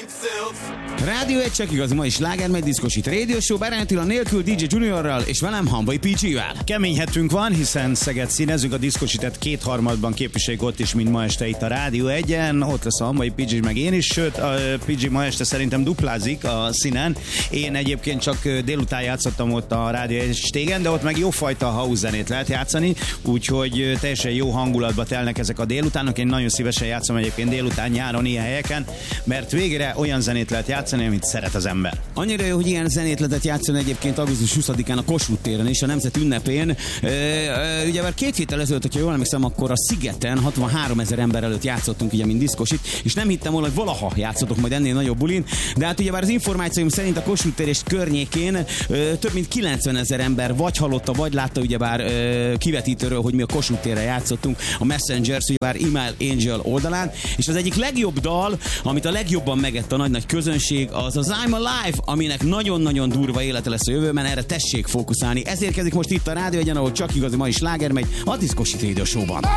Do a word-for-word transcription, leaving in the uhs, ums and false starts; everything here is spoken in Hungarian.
Rádió egy csak igazi, ma is sláger, megy diszkosít Radio Show, Berány Attila nélkül, dé dzsé Juniorral és velem Hamvai pé gé-vel. Kemény hetünk van, hiszen Szeged színezünk, a diszkosítet kétharmadban képviseljük ott is, mint ma este itt a Rádió egyen. Ott lesz a Hamvai pé gé meg én is, sőt a pé gé ma este szerintem duplázik a színen. Én egyébként csak délután játszottam ott a Rádió egy stégen, de ott meg jófajta house zenét lehet játszani, úgyhogy teljesen jó hangulatba telnek ezek a délutánok. Én nagyon szívesen játszom egyébként délután, nyáron ilyen helyeken, mert végre olyan zenét lehet játszani, amit szeret az ember. Annyira jó, hogy ilyen zenét lehetett játszani egyébként augusztus huszadikán a Kossuth téren és a Nemzeti ünnepén. E, e, ugye már két héttel ezelőtt, hogyha jól emlékszem, akkor a Szigeten hatvanhárom ezer ember előtt játszottunk, ugye, mint diszkosit, és nem hittem volna, hogy valaha játszottok majd ennél nagyobb bulin, de hát ugye már az információim szerint a Kossuth tér és környékén e, több mint kilencven ezer ember vagy hallotta, vagy látta ugyebár e, kivetítőről, hogy mi a Kossuth térre játszottunk, a Messengers, ugyebár Email Angel oldalán, és az egyik legjobb dal, amit a legjobban megett a nagy-nagy közönség, az az I'm Alive, aminek nagyon-nagyon durva élete lesz a jövőben, erre tessék fókuszálni. Ezért kezdik most itt a Rádió egyen, ahol csak igazi ma is sláger megy, a Diszkosít Radio Show-ban.